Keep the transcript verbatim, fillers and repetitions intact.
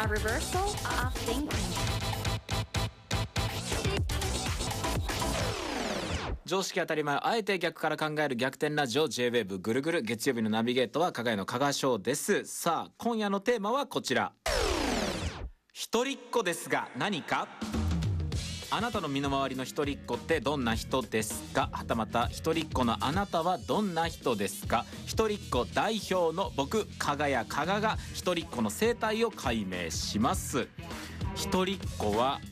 A reversal of thinking. 常識当たり前あえて逆から考える逆転ラジオ J-ウェーブ ぐるぐる月曜日のナビゲートは加賀屋の加賀翔です。さあ今夜のテーマはこちら。一人っ子ですが何か。あなたの身の回りの一人っ子ってどんな人ですか。はたまた一人っ子のあなたはどんな人ですか。一人っ子代表の僕加賀屋加賀が一人っ子の生態を解明します。一人っ子は